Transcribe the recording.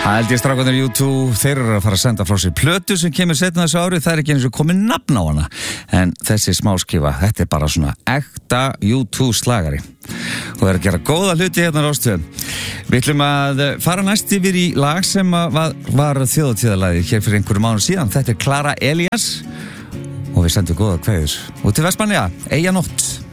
Það held ég strákarnir U2, þeir eru að fara að senda frá sér plötu sem kemur seinna þessu ári, það er ekki eins og komið nafn á hana. En þessi smáskifa, þetta er bara svona ekta U2 slagari. Og það er að gera góða hluti hérna á Rástvö. Við ætlum að fara næst yfir í lag sem var þjóðatíðarlagið hér fyrir einhverjum mánuðum síðan. Þetta er Clara Elias og við sendum góða kveður. Og til Vestmannaeyja, Eyjanótt.